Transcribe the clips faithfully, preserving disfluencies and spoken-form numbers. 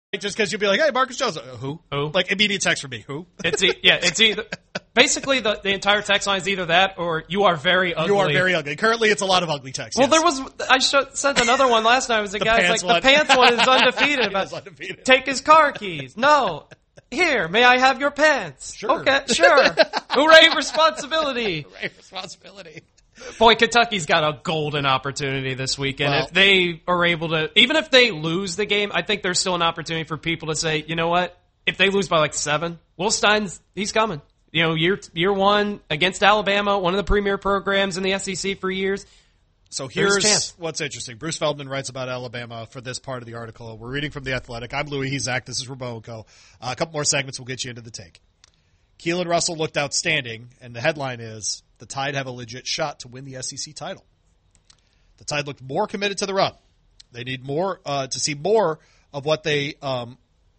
Just because you'll be like, hey, Marcus Jones. Uh, who? Who? Like, immediate text from me. Who? It's e- Yeah, it's either. Basically, the, the entire text line is either that or you are very ugly. You are very ugly. Currently, it's a lot of ugly texts. Well, yes. there was. I sh- sent another one last night. It was a The guy's pants like, one. the pants one is undefeated. It About, is undefeated. Take his car keys. No. Here, may I have your pants? Sure. Okay, sure. Hooray, responsibility. Right, responsibility. Boy, Kentucky's got a golden opportunity this weekend. Well, if they are able to, even if they lose the game, I think there's still an opportunity for people to say, you know what? If they lose by like seven, Will Stein's, he's coming. You know, year year one against Alabama, one of the premier programs in the S E C for years. So here's what's interesting. Bruce Feldman writes about Alabama for this part of the article. We're reading from The Athletic. I'm Louis. He's Zach. This is Ramon Co. Uh, a couple more segments will get you into the take. Keelan Russell looked outstanding, and the headline is, the Tide have a legit shot to win the S E C title. The Tide looked more committed to the run. They need more uh, to see more of what they um,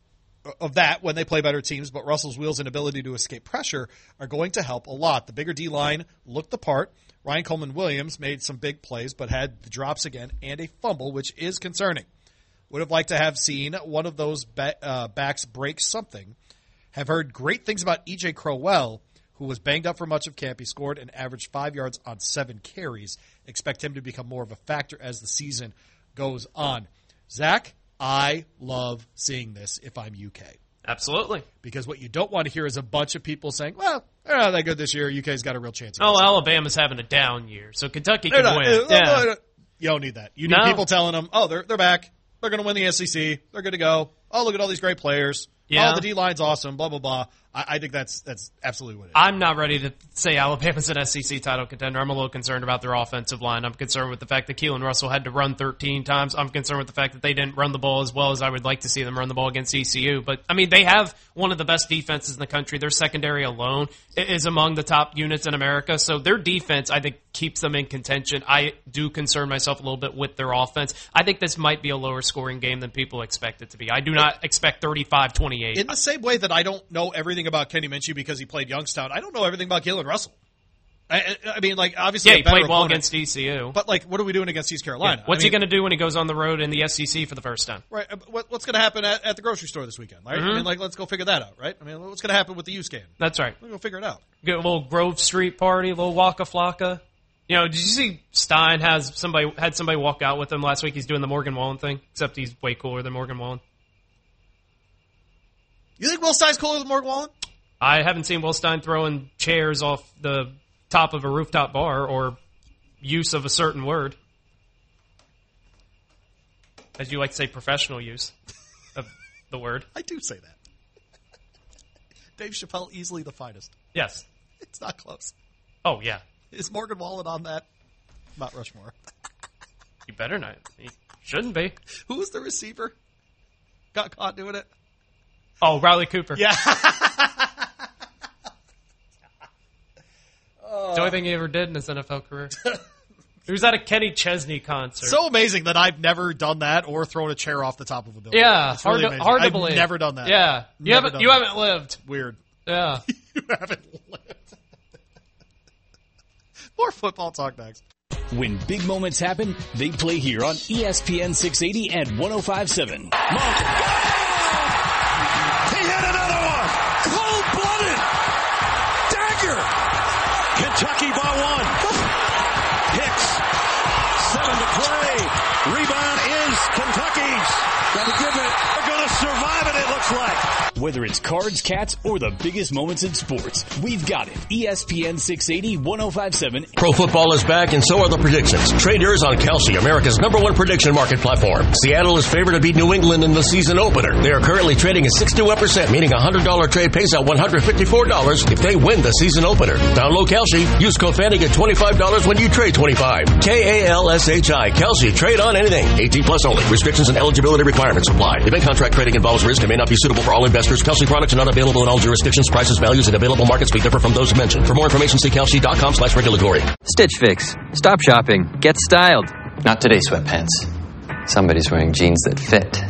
of that when they play better teams, but Russell's wheels and ability to escape pressure are going to help a lot. The bigger D-line looked the part. Ryan Coleman-Williams made some big plays, but had the drops again and a fumble, which is concerning. Would have liked to have seen one of those ba- uh, backs break something. Have heard great things about E J Crowell, who was banged up for much of camp. He scored and averaged five yards on seven carries. Expect him to become more of a factor as the season goes on. Zach, I love seeing this if I'm U K. Absolutely. Because what you don't want to hear is a bunch of people saying, well, they're not that good this year. U K's got a real chance. Oh, Alabama's having a down year, so Kentucky can not, win. Uh, yeah. no, no, you don't need that. You need No. people telling them, oh, they're they're back. They're going to win the S E C. They're good to go. Oh, look at all these great players. Yeah. Oh, the D-line's awesome, blah, blah, blah. I, I think that's that's absolutely what it is. I'm not ready to say Alabama's an S E C title contender. I'm a little concerned about their offensive line. I'm concerned with the fact that Keelan Russell had to run thirteen times. I'm concerned with the fact that they didn't run the ball as well as I would like to see them run the ball against E C U. But, I mean, they have one of the best defenses in the country. Their secondary alone is among the top units in America. So their defense, I think, keeps them in contention. I do concern myself a little bit with their offense. I think this might be a lower scoring game than people expect it to be. I do not expect thirty-five twenty-eight. In the same way that I don't know everything about Kenny Minchie because he played Youngstown, I don't know everything about Keelan Russell. I, I mean, like, obviously, Yeah, a he better played well opponent, against E C U. But, like, what are we doing against East Carolina? Yeah. What's I mean, he going to do when he goes on the road in the S E C for the first time? Right. What, what's going to happen at, at the grocery store this weekend, right? Mm-hmm. I mean, like, let's go figure that out, right? I mean, what's going to happen with the U-Scan? That's right. We'll go figure it out. Get a little Grove Street party, a little Waka Flocka. You know, did you see Stein has somebody had somebody walk out with him last week? He's doing the Morgan Wallen thing, except he's way cooler than Morgan Wallen. You think Will Stein's cooler than Morgan Wallen? I haven't seen Will Stein throwing chairs off the top of a rooftop bar or use of a certain word. As you like to say, professional use of the word. I do say that. Dave Chappelle, easily the finest. Yes. It's not close. Oh, yeah. Is Morgan Wallen on that? Mount Rushmore. You better not. He shouldn't be. Who was the receiver? Got caught doing it? Oh, Riley Cooper. Yeah. It's the only thing he ever did in his N F L career. He was at a Kenny Chesney concert. So amazing that I've never done that or thrown a chair off the top of a building. Yeah, It's hard really to, amazing. hard to I've believe. never done that. Yeah, you Never haven't done you that. haven't lived. Weird. Yeah, You haven't lived. More football talk next. When big moments happen, they play here on E S P N six eighty and one oh five point seven. Monk. He hit another one. Cold-blooded. Dagger. Kentucky by one. Hicks. Seven to play. Rebound is Kentucky's. Gotta give it. They're gonna survive it, it looks like. Whether it's cards, cats, or the biggest moments in sports, we've got it. E S P N six eighty, one oh five point seven. Pro football is back, and so are the predictions. Trade yours on Kalshi, America's number one prediction market platform. Seattle is favored to beat New England in the season opener. They are currently trading at six to one percent, meaning a one hundred dollars trade pays out one hundred fifty-four dollars if they win the season opener. Download Kalshi. Use code FANTY, get twenty-five dollars when you trade twenty-five dollars. K A L S H I. Kalshi. Trade on anything. eighteen plus only. Restrictions and eligibility requirements apply. Event contract trading involves risk and may not be suitable for all investors. Kalshi products are not available in all jurisdictions. Prices, values, and available markets may differ from those mentioned. For more information, see kalshi.com slash regulatory. Stitch Fix. Stop shopping. Get styled. Not today, sweatpants. Somebody's wearing jeans that fit.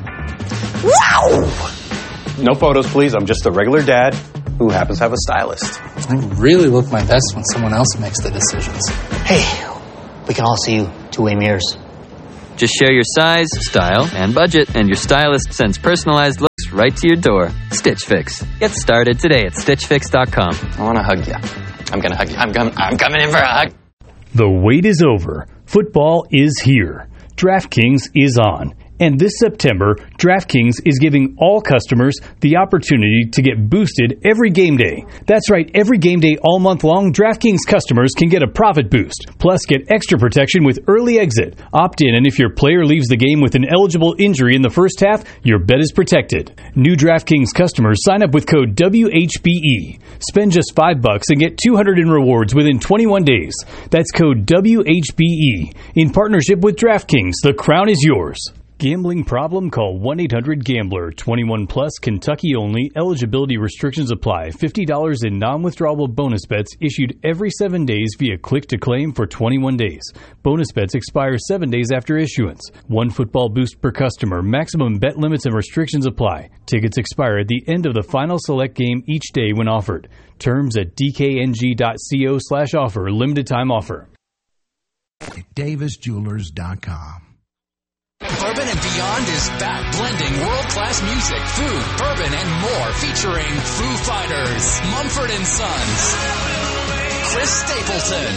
Wow! No photos, please. I'm just a regular dad who happens to have a stylist. I really look my best when someone else makes the decisions. Hey, we can all see you two-way mirrors. Just share your size, style, and budget, and your stylist sends personalized fix right to your door. Stitch Fix. Get started today at stitch fix dot com. I want to hug you. I'm going to hug you. I'm, com- I'm coming in for a hug. The wait is over. Football is here. DraftKings is on. And this September, DraftKings is giving all customers the opportunity to get boosted every game day. That's right, every game day all month long, DraftKings customers can get a profit boost. Plus, get extra protection with early exit. Opt in, and if your player leaves the game with an eligible injury in the first half, your bet is protected. New DraftKings customers sign up with code W H B E. Spend just five bucks and get two hundred in rewards within twenty-one days. That's code W H B E. In partnership with DraftKings, the crown is yours. Gambling problem? Call one eight hundred gambler. twenty-one plus, Kentucky only. Eligibility restrictions apply. fifty dollars in non-withdrawable bonus bets issued every seven days via click-to-claim for twenty-one days. Bonus bets expire seven days after issuance. One football boost per customer. Maximum bet limits and restrictions apply. Tickets expire at the end of the final select game each day when offered. Terms at d k n g dot co slash offer. Limited time offer. Davis Jewelers dot com. Bourbon and Beyond is back, blending world-class music, food, bourbon, and more, featuring Foo Fighters, Mumford and Sons, Chris Stapleton,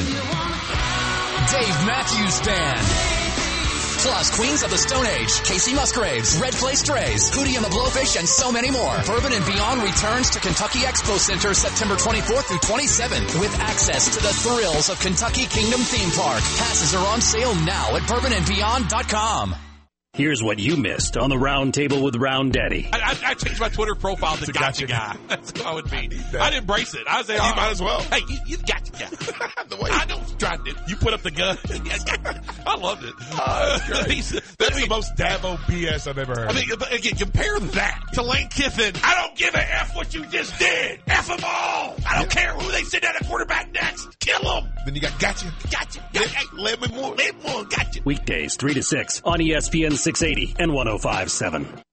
Dave Matthews Band, plus Queens of the Stone Age, Casey Musgraves, Red Clay Strays, Hootie and the Blowfish, and so many more. Bourbon and Beyond returns to Kentucky Expo Center September twenty-fourth through twenty-seventh with access to the thrills of Kentucky Kingdom Theme Park. Passes are on sale now at bourbon and beyond dot com. Here's what you missed on the Round Table with Round Daddy. I, I, I changed my Twitter profile to Gotcha Guy. That's who I would be. I'd embrace it. I say, oh, you might as well. Hey, you, you Gotcha Guy. the way I know what you tried to do. You put up the gun. I loved it. Uh, that's that's the most Dabo B S I've ever heard. I mean, again, compare that to Lane Kiffin. I don't give a F what you just did. F them all. I don't yeah. care who they send out a quarterback next. Kill them. Then you got Gotcha. Gotcha. Gotcha. Hey, let me more. Let me more. Gotcha. Weekdays, three to six on E S P N six eighty and one oh five point seven.